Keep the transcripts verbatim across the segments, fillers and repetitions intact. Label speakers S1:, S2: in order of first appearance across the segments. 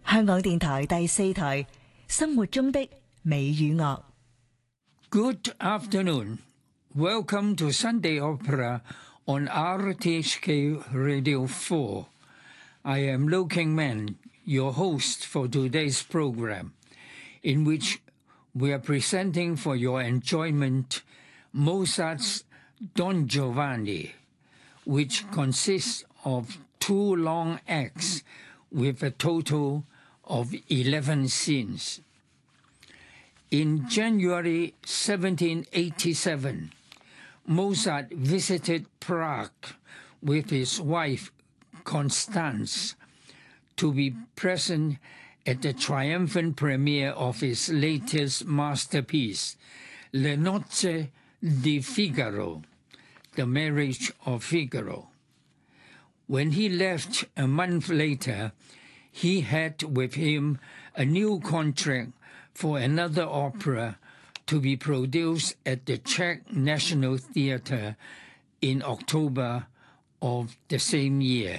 S1: 香港電台第四台生活中的美與樂。
S2: Good afternoon. Welcome to Sunday Opera on R T H K Radio four. I am Lo King Man, your host for today's program, in which we are presenting for your enjoyment Mozart's Don Giovanni, which consists of two long acts with a total of eleven scenes. In January seventeen eighty-seven, Mozart visited Prague with his wife Constance to be present at the triumphant premiere of his latest masterpiece, Le Nozze di Figaro, The Marriage of Figaro. When he left a month later, he had with him a new contract for another opera to be produced at the Czech National Theatre in October of the same year.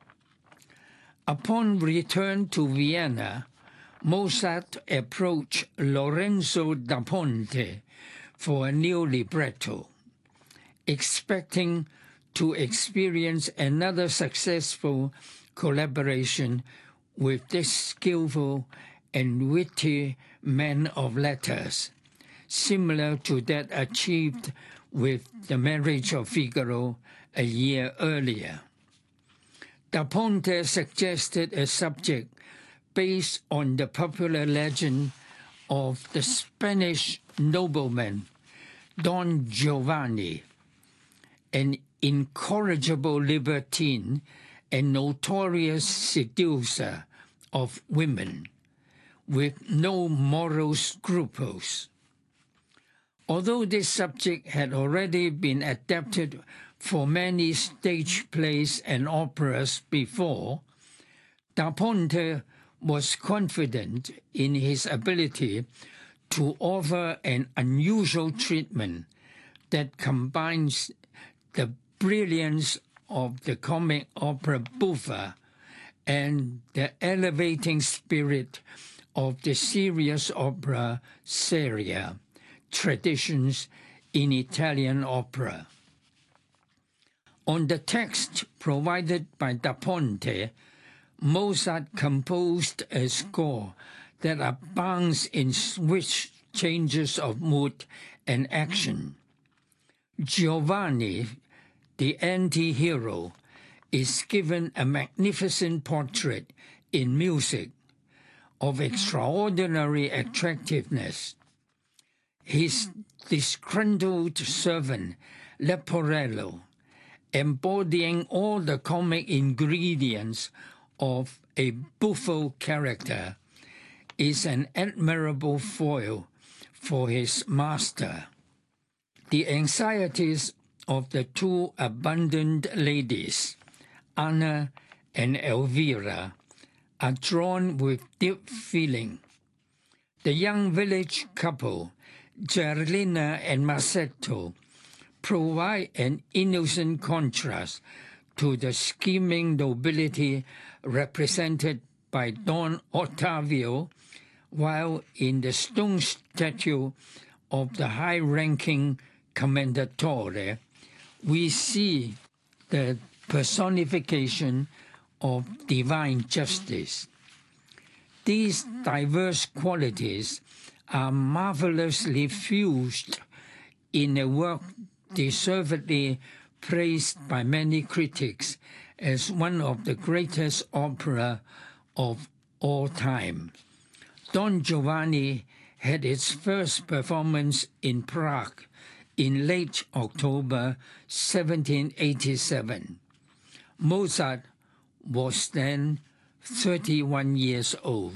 S2: Upon return to Vienna, Mozart approached Lorenzo da Ponte for a new libretto, expecting to experience another successful collaboration with this skillful and witty man of letters, similar to that achieved with The Marriage of Figaro a year earlier. Da Ponte suggested a subject based on the popular legend of the Spanish nobleman Don Giovanni, an incorrigible libertine and notorious seducer of women, with no moral scruples. Although this subject had already been adapted for many stage plays and operas before, Da Ponte was confident in his ability to offer an unusual treatment that combines the brilliance of the comic opera buffa and the elevating spirit of the serious opera seria, traditions in Italian opera. On the text provided by Da Ponte, Mozart composed a score that abounds in swift changes of mood and action. Giovanni, the anti-hero, is given a magnificent portrait in music of extraordinary attractiveness. His disgruntled servant, Leporello, embodying all the comic ingredients of a buffo character, is an admirable foil for his master. The anxieties of the two abundant ladies, Anna and Elvira, are drawn with deep feeling. The young village couple, Gerlina and Masetto, provide an innocent contrast to the scheming nobility represented by Don Ottavio, while in the stone statue of the high-ranking Commendatore, we see the personification of divine justice. These diverse qualities are marvelously fused in a work deservedly praised by many critics as one of the greatest opera of all time. Don Giovanni had its first performance in Prague in late October seventeen eighty-seven. Mozart was then thirty-one years old.